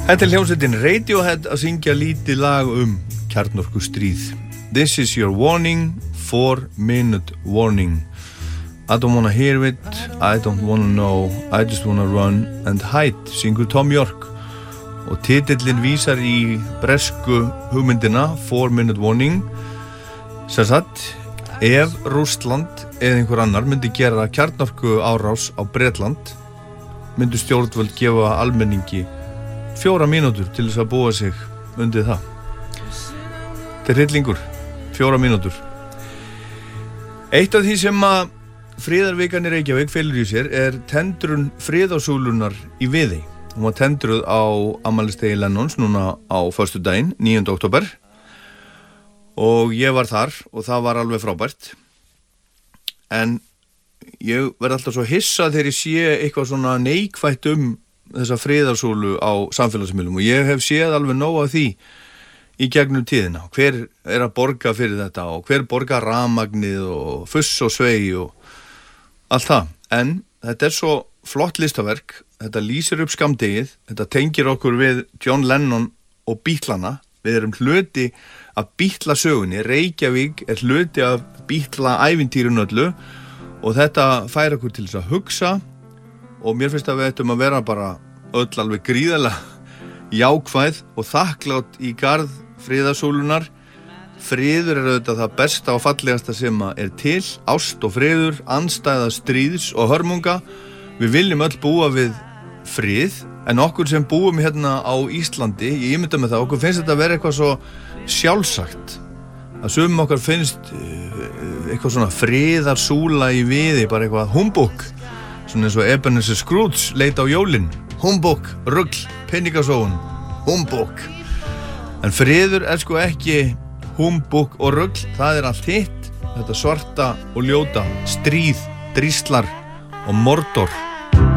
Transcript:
Þetta hljómsveitin Radiohead að syngja lítið lag kjarnorkustríð. This is your warning, 4-minute warning. I don't wanna hear it, I don't wanna know, I just wanna run and hide, syngur Tom York. Og titillinn vísar í bresku hugmyndina 4-minute warning. Sem sagt, ef Rússland eða einhver annar myndi gera kjarnorku árás á Bretland, myndu stjórnvöld gefa almenningi 4 mínútur til þess að búa sig undir það. Þetta er hryllingur, 4 mínútur. Eitt af því sem að friðarvikan í Reykjavík felur í sér er tendrun friðarsúlunnar í Viðey. Hún var tendruð á afmælisdegi Lennons núna á föstudaginn, 9. október. Og ég var þar og það var alveg frábært. En ég verð alltaf svo hissa þegar ég sé eitthvað svona neikvætt þessa friðarsúlu á samfélagsmiðlum og ég hef séð alveg nóg af því í gegnum tíðina. Hver er að borga fyrir þetta og hver borgar rafmagnið og fuss og svei og allt það. En þetta er svo flott listaverk, þetta lýsir upp skammdegið, þetta tengir okkur við John Lennon og Beatlana. Við erum hluti af Beatlasögunni, Reykjavík er hluti af Beatla-ævintýrinu öllu og þetta fær okkur til þess að hugsa og mér finnst að við ættum að vera bara öll alveg gríðarlega jákvæð og þakklátt í garð friðarsúlunar. Friður er auðvitað það besta og fallegasta sem er til, ást og friður, andstæða stríðs og hörmunga. Við viljum öll búa við frið, en okkur sem búum hérna á Íslandi, ég ímynda með það, okkur finnst þetta að vera eitthvað svo sjálfsagt. Að sumum okkar finnst eitthvað svona friðarsúla í Viðey, bara eitthvað humbúk. Svona eins og Ebenezer Scrooge leit á jólin. Humbúk, rugl, peningasóun, humbúk. En friður er sko ekki humbúk og rugl, það er allt hitt. Þetta svarta og ljóta, stríð, dríslar og mordor.